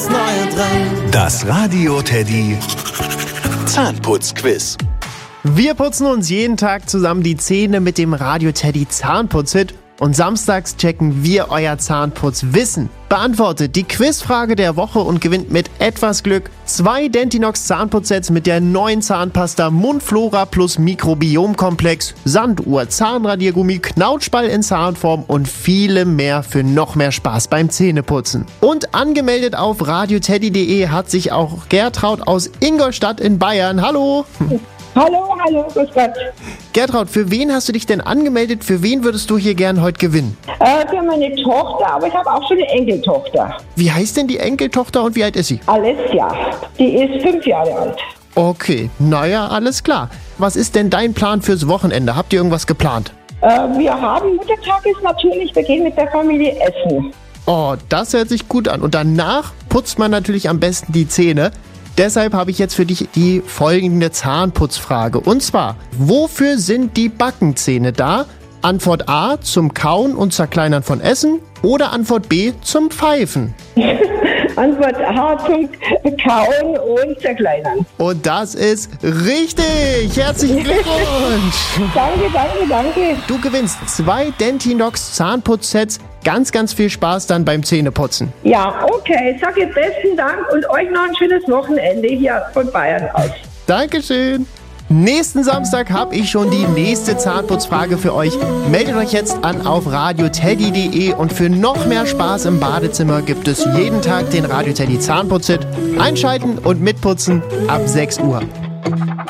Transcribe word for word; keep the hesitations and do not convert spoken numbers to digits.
Das Radio Teddy Zahnputzquiz. Wir putzen uns jeden Tag zusammen die Zähne mit dem Radio Teddy Zahnputzhit und samstags checken wir euer Zahnputzwissen. Beantwortet die Quizfrage der Woche und gewinnt mit etwas Glück zwei Dentinox Zahnputzsets mit der neuen Zahnpasta Mundflora plus Mikrobiomkomplex, Sanduhr, Zahnradiergummi, Knautschball in Zahnform und viele mehr für noch mehr Spaß beim Zähneputzen. Und angemeldet auf radioteddy punkt de hat sich auch Gertraud aus Ingolstadt in Bayern. Hallo! Hallo, hallo, grüß Gott. Gertraud, für wen hast du dich denn angemeldet? Für wen würdest du hier gern heute gewinnen? Äh, für meine Tochter, aber ich habe auch schon eine Enkeltochter. Wie heißt denn die Enkeltochter und wie alt ist sie? Alessia, die ist fünf Jahre alt. Okay, naja, alles klar. Was ist denn dein Plan fürs Wochenende? Habt ihr irgendwas geplant? Äh, wir haben, Muttertag ist natürlich, wir gehen mit der Familie essen. Oh, das hört sich gut an. Und danach putzt man natürlich am besten die Zähne. Deshalb habe ich jetzt für dich die folgende Zahnputzfrage. Und zwar, wofür sind die Backenzähne da? Antwort A, zum Kauen und Zerkleinern von Essen. Oder Antwort B, zum Pfeifen. Antwort A, zum Kauen und Zerkleinern. Und das ist richtig. Herzlichen Glückwunsch. Danke, danke, danke. Du gewinnst zwei Dentinox Zahnputzsets. Ganz, ganz viel Spaß dann beim Zähneputzen. Ja, okay. Ich sage besten Dank und euch noch ein schönes Wochenende hier von Bayern aus. Dankeschön. Nächsten Samstag habe ich schon die nächste Zahnputzfrage für euch. Meldet euch jetzt an auf radioteddy punkt de und für noch mehr Spaß im Badezimmer gibt es jeden Tag den Radio Teddy Zahnputzhit. Einschalten und mitputzen ab sechs Uhr.